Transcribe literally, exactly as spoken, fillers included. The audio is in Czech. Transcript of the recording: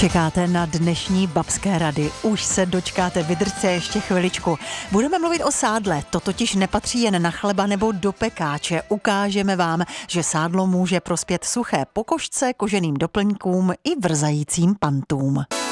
Čekáte na dnešní babské rady. Už se dočkáte, vydržte ještě chviličku. Budeme mluvit o sádle, to totiž nepatří jen na chleba nebo do pekáče. Ukážeme vám, že sádlo může prospět suché pokožce, koženým doplňkům i vrzajícím pantům.